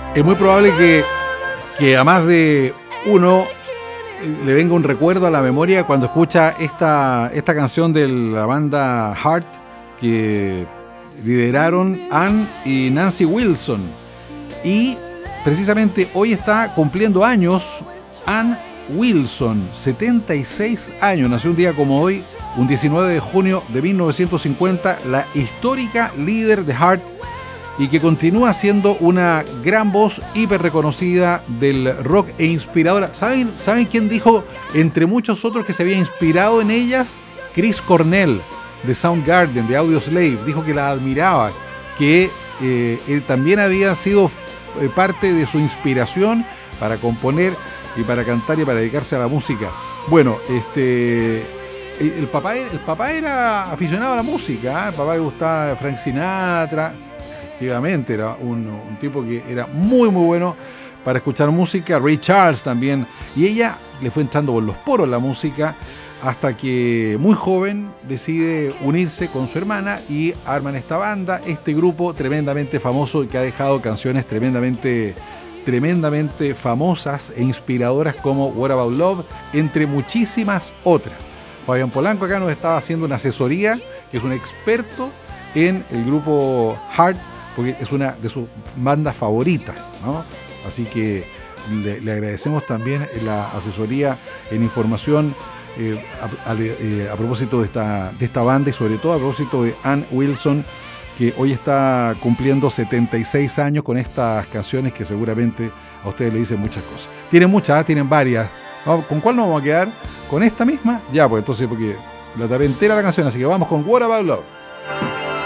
Es muy probable que a más de uno le venga un recuerdo a la memoria cuando escucha esta canción de la banda Heart que lideraron Ann y Nancy Wilson. Y precisamente hoy está cumpliendo años Ann Wilson, 76 años. Nació un día como hoy, un 19 de junio de 1950, la histórica líder de Heart y que continúa siendo una gran voz hiper reconocida del rock e inspiradora. ¿Saben quién dijo, entre muchos otros, que se había inspirado en ellas? Chris Cornell, de Soundgarden, de Audioslave, dijo que la admiraba, que él también había sido parte de su inspiración para componer y para cantar y para dedicarse a la música. Bueno, el papá era aficionado a la música, el papá le gustaba Frank Sinatra. Efectivamente, era un tipo que era muy muy bueno para escuchar música. Ray Charles también, y ella le fue entrando por los poros la música hasta que muy joven decide unirse con su hermana y arman esta banda, este grupo tremendamente famoso y que ha dejado canciones tremendamente famosas e inspiradoras como What About Love, entre muchísimas otras. Fabián Polanco acá nos estaba haciendo una asesoría, que es un experto en el grupo Heart, porque es una de sus bandas favoritas, ¿no? Así que le agradecemos también la asesoría en información a propósito de esta banda y sobre todo a propósito de Ann Wilson, que hoy está cumpliendo 76 años con estas canciones que seguramente a ustedes le dicen muchas cosas. Tienen muchas, tienen varias. ¿Con cuál nos vamos a quedar? ¿Con esta misma? Ya, pues entonces, porque la tapé entera la canción, así que vamos con What About Love.